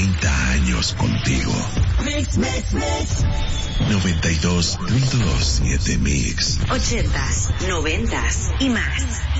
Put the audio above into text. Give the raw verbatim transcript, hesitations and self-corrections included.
treinta años contigo. Mix, mix, mix. noventa y dos punto siete Mix. Ochentas, noventas y más.